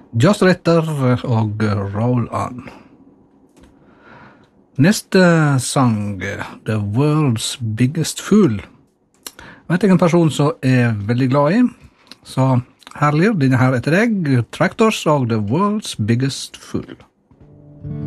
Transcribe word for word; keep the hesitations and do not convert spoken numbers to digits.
Just Ritter og Roll On. Neste sang, The World's Biggest Fool. Vet jeg en person som er veldig glad i, så herlig, denne her etter deg, Tractors og The World's Biggest Fool.